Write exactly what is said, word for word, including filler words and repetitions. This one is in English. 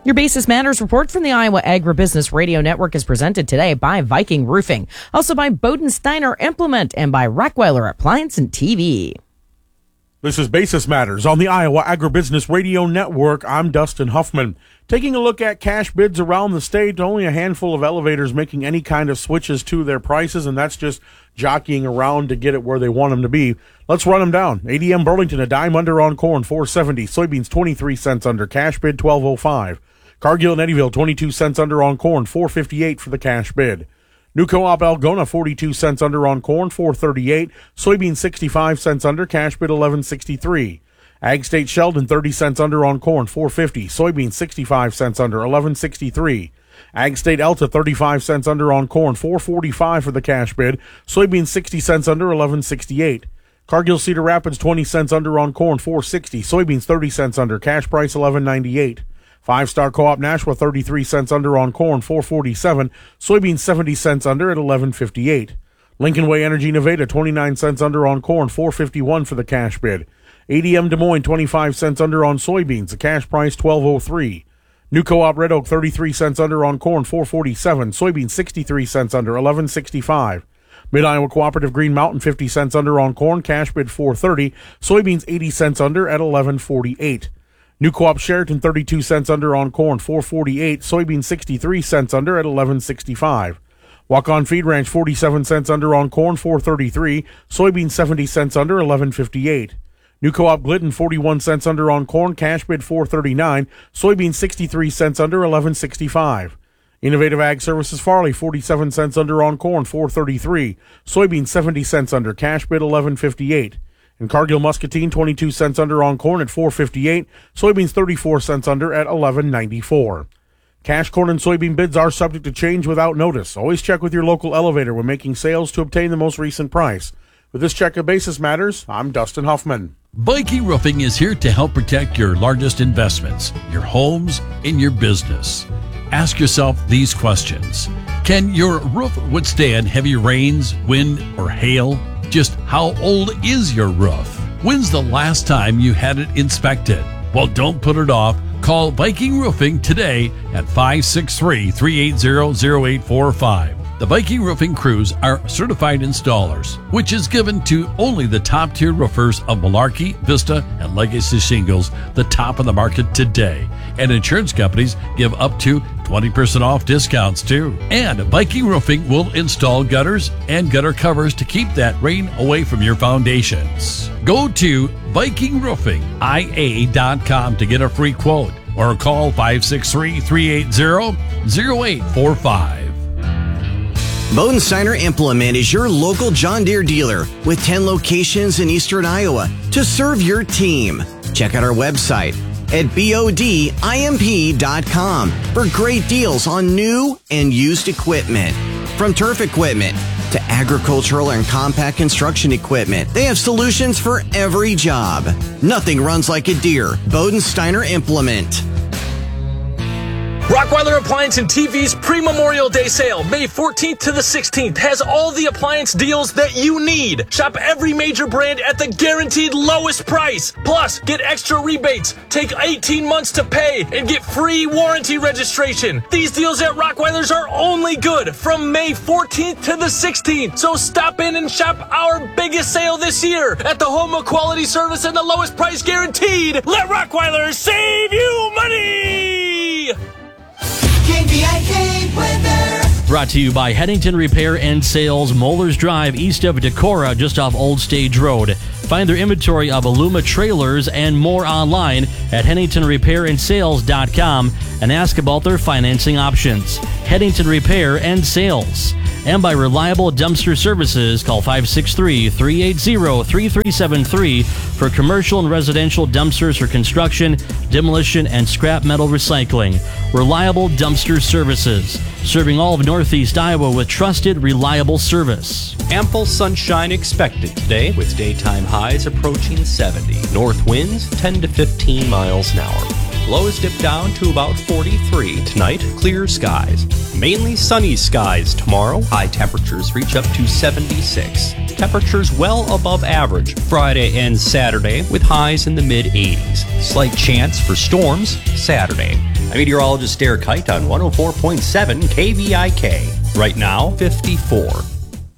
Your Basis Matters report from the Iowa Agribusiness Radio Network is presented today by Viking Roofing, also by Bodensteiner Implement, and by Rockweiler Appliance and T V. This is Basis Matters on the Iowa Agribusiness Radio Network. I'm Dustin Huffman. Taking a look at cash bids around the state, only a handful of elevators making any kind of switches to their prices, and that's just jockeying around to get it where they want them to be. Let's run them down. A D M Burlington, a dime under on corn, four seventy. Soybeans, twenty-three cents under. Cash bid, twelve oh five. Cargill and Eddyville, twenty-two cents under on corn, four fifty-eight for the cash bid. New Co-op Algona, forty-two cents under on corn, four thirty-eight. Soybeans, sixty-five cents under. Cash bid, eleven sixty-three. Ag State Sheldon, thirty cents under on corn, four fifty. Soybeans, sixty-five cents under, eleven sixty-three. Ag State Elta, thirty-five cents under on corn, four forty-five for the cash bid. Soybeans, sixty cents under, eleven sixty-eight. Cargill Cedar Rapids, twenty cents under on corn, four sixty. Soybeans, thirty cents under. Cash price, eleven ninety-eight. Five Star Co-op Nashua, thirty-three cents under on corn, four forty-seven. Soybeans, seventy cents under at eleven fifty-eight. Lincoln Way Energy Nevada, twenty-nine cents under on corn, four fifty-one for the cash bid. A D M Des Moines, twenty-five cents under on soybeans, the cash price twelve oh three. New Co-op Red Oak, thirty-three cents under on corn, four forty-seven. Soybeans, sixty-three cents under, eleven sixty-five. Mid-Iowa Cooperative Green Mountain, fifty cents under on corn, cash bid four thirty. Soybeans, eighty cents under at eleven forty-eight. New Co-op Sheraton, thirty-two cents under on corn, four forty-eight. Soybeans, sixty-three cents under at eleven sixty-five. Walk-On Feed Ranch, forty-seven cents under on corn, four thirty-three. Soybeans, seventy cents under, eleven fifty-eight. New Co-op Glidden, forty-one cents under on corn, cash bid four thirty-nine. Soybeans, sixty-three cents under, eleven sixty-five. Innovative Ag Services Farley, forty-seven cents under on corn, four thirty-three. Soybeans, seventy cents under, cash bid eleven fifty-eight. And Cargill Muscatine, twenty-two cents under on corn at four fifty-eight. Soybeans, thirty-four cents under at eleven ninety-four. Cash corn and soybean bids are subject to change without notice. Always check with your local elevator when making sales to obtain the most recent price. With this check of Basis Matters, I'm Dustin Huffman. Viking Roofing is here to help protect your largest investments, your homes, and your business. Ask yourself these questions. Can your roof withstand heavy rains, wind, or hail? Just how old is your roof? When's the last time you had it inspected? Well, don't put it off. Call Viking Roofing today at five six three, three eight zero, zero eight four five. The Viking Roofing crews are certified installers, which is given to only the top-tier roofers of Malarkey, Vista, and Legacy Shingles, the top of the market today. And insurance companies give up to twenty percent off discounts, too. And Viking Roofing will install gutters and gutter covers to keep that rain away from your foundations. Go to Viking Roofing I A dot com to get a free quote or call five six three, three eight zero, zero eight four five. Bodensteiner Implement is your local John Deere dealer with ten locations in eastern Iowa to serve your team. Check out our website at bodimp dot com for great deals on new and used equipment. From turf equipment to agricultural and compact construction equipment, they have solutions for every job. Nothing runs like a Deere. Bodensteiner Implement. Rockweiler Appliance and T V's pre-Memorial Day sale, May fourteenth to the sixteenth, has all the appliance deals that you need. Shop every major brand at the guaranteed lowest price. Plus, get extra rebates, take eighteen months to pay, and get free warranty registration. These deals at Rockweiler's are only good from May fourteenth to the sixteenth. So stop in and shop our biggest sale this year at the home of quality service and the lowest price guaranteed. Let Rockweiler save you money! K B I K weather. Brought to you by Hennington Repair and Sales, Mollers Drive, east of Decorah, just off Old Stage Road. Find their inventory of Aluma trailers and more online at Hennington Repair and Sales dot com and ask about their financing options. Hennington Repair and Sales. And by Reliable Dumpster Services, call five six three, three eight zero, three three seven three for commercial and residential dumpsters for construction, demolition, and scrap metal recycling. Reliable Dumpster Services, serving all of Northeast Iowa with trusted, reliable service. Ample sunshine expected today with daytime highs approaching seventy. North winds ten to fifteen miles an hour. Lows dip down to about forty-three. Tonight, clear skies. Mainly sunny skies tomorrow. High temperatures reach up to seventy-six. Temperatures well above average Friday and Saturday with highs in the mid eighties. Slight chance for storms Saturday. I'm meteorologist Derek Kite on one oh four point seven K V I K. Right now, fifty-four.